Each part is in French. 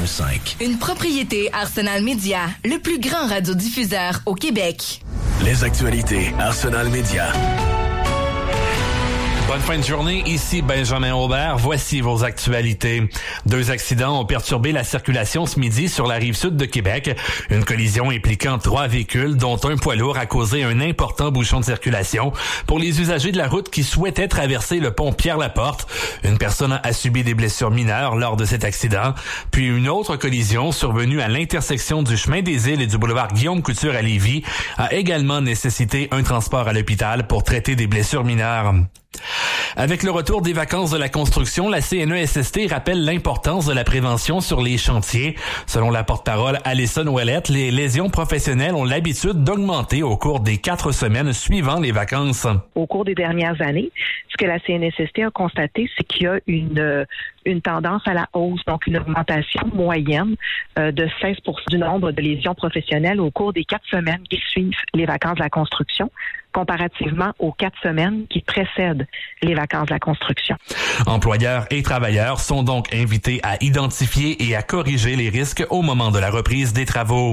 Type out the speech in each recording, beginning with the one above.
101.5. Une propriété Arsenal Média, le plus grand radiodiffuseur au Québec. Les actualités Arsenal Média. Bonne fin de journée, ici Benjamin Aubert. Voici vos actualités. 2 accidents ont perturbé la circulation ce midi sur la rive sud de Québec. Une collision impliquant 3 véhicules, dont un poids lourd, a causé un important bouchon de circulation pour les usagers de la route qui souhaitaient traverser le pont Pierre-Laporte. Une personne a subi des blessures mineures lors de cet accident. Puis une autre collision survenue à l'intersection du chemin des Îles et du boulevard Guillaume-Couture à Lévis a également nécessité un transport à l'hôpital pour traiter des blessures mineures. Avec le retour des vacances de la construction, la CNESST rappelle l'importance de la prévention sur les chantiers. Selon la porte-parole Alison Ouellette, les lésions professionnelles ont l'habitude d'augmenter au cours des 4 semaines suivant les vacances. Au cours des dernières années, ce que la CNESST a constaté, c'est qu'il y a une tendance à la hausse, donc une augmentation moyenne de 16% du nombre de lésions professionnelles au cours des 4 semaines qui suivent les vacances de la construction, comparativement aux 4 semaines qui précèdent les vacances de la construction. Employeurs et travailleurs sont donc invités à identifier et à corriger les risques au moment de la reprise des travaux.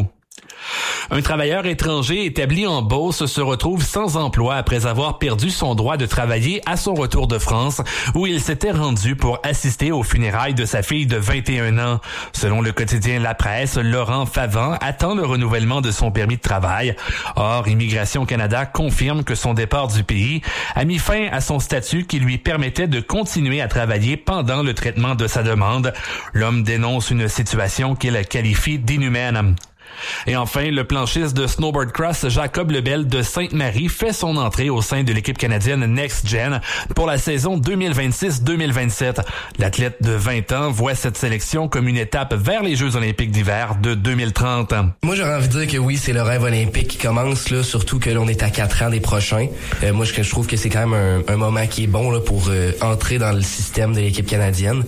Un travailleur étranger établi en Beauce se retrouve sans emploi après avoir perdu son droit de travailler à son retour de France, où il s'était rendu pour assister aux funérailles de sa fille de 21 ans. Selon le quotidien La Presse, Laurent Favant attend le renouvellement de son permis de travail. Or, Immigration Canada confirme que son départ du pays a mis fin à son statut qui lui permettait de continuer à travailler pendant le traitement de sa demande. L'homme dénonce une situation qu'il qualifie d'inhumaine. Et enfin, le planchiste de snowboard cross Jacob Lebel de Sainte-Marie fait son entrée au sein de l'équipe canadienne Next Gen pour la saison 2026-2027. L'athlète de 20 ans voit cette sélection comme une étape vers les Jeux olympiques d'hiver de 2030. Moi, j'aurais envie de dire que oui, c'est le rêve olympique qui commence, là, surtout que l'on est à 4 ans des prochains. Moi, je trouve que c'est quand même un moment qui est bon là, pour entrer dans le système de l'équipe canadienne.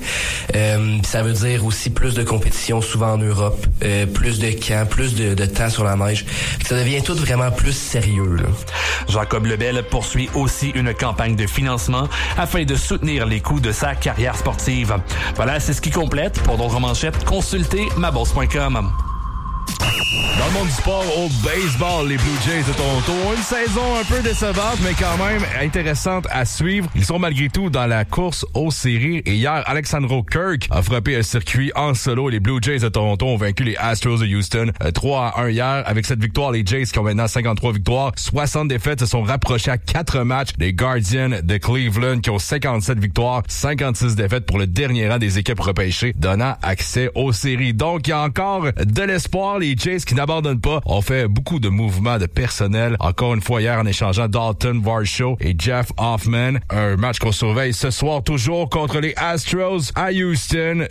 Ça veut dire aussi plus de compétition, souvent en Europe, plus de camps, plus de temps sur la neige. Ça devient tout vraiment plus sérieux. Là. Jacob Lebel poursuit aussi une campagne de financement afin de soutenir les coûts de sa carrière sportive. Voilà, c'est ce qui complète. Pour d'autres manchettes, consultez maboss.com. Dans le monde du sport, au baseball, les Blue Jays de Toronto ont une saison un peu décevante, mais quand même intéressante à suivre. Ils sont malgré tout dans la course aux séries. Et hier, Alexandro Kirk a frappé un circuit en solo. Les Blue Jays de Toronto ont vaincu les Astros de Houston 3-1 hier. Avec cette victoire, les Jays qui ont maintenant 53 victoires, 60 défaites, se sont rapprochés à 4 matchs des Guardians de Cleveland qui ont 57 victoires, 56 défaites pour le dernier rang des équipes repêchées, donnant accès aux séries. Donc, il y a encore de l'espoir. Les Jays qui n'abandonnent pas ont fait beaucoup de mouvements de personnel. Encore une fois hier en échangeant Dalton Varsho et Jeff Hoffman. Un match qu'on surveille ce soir toujours contre les Astros à Houston,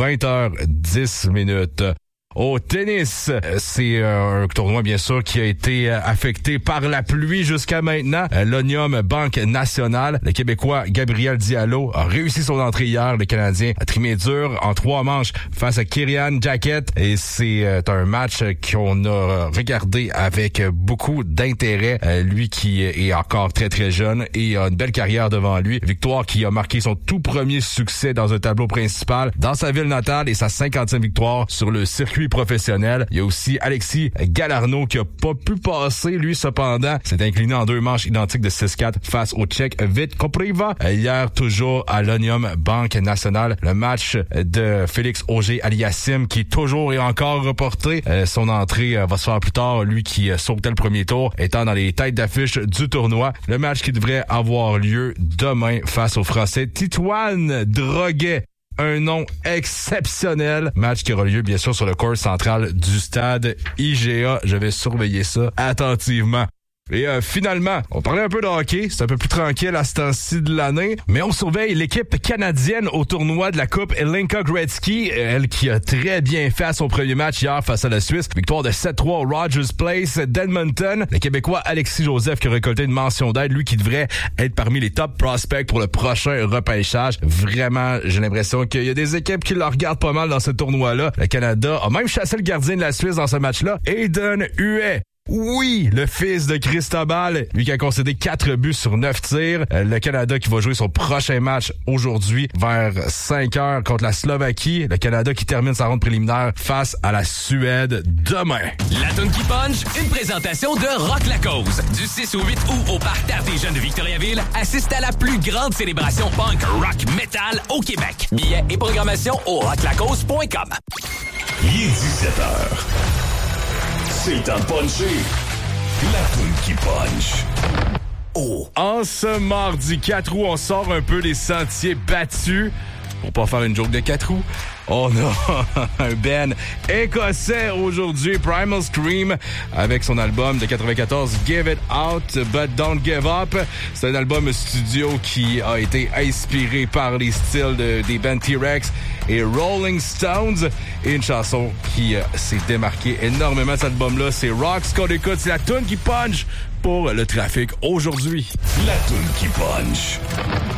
20h10. Au tennis, c'est un tournoi bien sûr qui a été affecté par la pluie jusqu'à maintenant. L'Onium Banque Nationale, le Québécois Gabriel Diallo a réussi son entrée hier. Le Canadien a trimé dur en 3 manches face à Kirian Jacket et c'est un match qu'on a regardé avec beaucoup d'intérêt. Lui qui est encore très très jeune et a une belle carrière devant lui. Victoire qui a marqué son tout premier succès dans un tableau principal dans sa ville natale et sa 50e victoire sur le circuit professionnel. Il y a aussi Alexis Galarneau qui a pas pu passer, lui, cependant. S'est incliné en 2 manches identiques de 6-4 face au Tchèque Vitkopriva. Hier, toujours à l'Onium Banque Nationale, le match de Félix Auger-Aliassime qui toujours est encore reporté. Son entrée va se faire plus tard. Lui qui sautait le premier tour, étant dans les têtes d'affiche du tournoi. Le match qui devrait avoir lieu demain face au Français Titoine Droguet. Un nom exceptionnel. Match qui aura lieu, bien sûr, sur le court central du stade IGA. Je vais surveiller ça attentivement. Et finalement, on parlait un peu de hockey, c'est un peu plus tranquille à ce temps-ci de l'année, mais on surveille l'équipe canadienne au tournoi de la Coupe Hlinka Gretzky, elle qui a très bien fait à son premier match hier face à la Suisse. Victoire de 7-3 au Rogers Place d'Edmonton. Le Québécois Alexis Joseph qui a récolté une mention d'aide, lui qui devrait être parmi les top prospects pour le prochain repêchage. Vraiment, j'ai l'impression qu'il y a des équipes qui le regardent pas mal dans ce tournoi-là. Le Canada a même chassé le gardien de la Suisse dans ce match-là, Aiden Huet. Oui, le fils de Cristobal, lui qui a concédé 4 buts sur 9 tirs. Le Canada qui va jouer son prochain match aujourd'hui vers 5h contre la Slovaquie. Le Canada qui termine sa ronde préliminaire face à la Suède demain. La toune qui punch, une présentation de Rock la Cause. Du 6 au 8 août au Parterre des Jeunes de Victoriaville, assiste à la plus grande célébration punk, rock, metal au Québec. Billets et programmation au rocklacause.com. Il est 17h. C'est le temps de puncher. La toune qui punch. Oh. En ce mardi 4 août, on sort un peu des sentiers battus. Pour pas faire une joke de 4 roues, on a un band écossais aujourd'hui, Primal Scream, avec son album de 94, Give It Out But Don't Give Up. C'est un album studio qui a été inspiré par les styles des bands T-Rex et Rolling Stones. Et une chanson qui s'est démarquée énormément de cet album-là, c'est Rock. Ce qu'on écoute, c'est la toune qui punch pour le trafic aujourd'hui. La toune qui punch.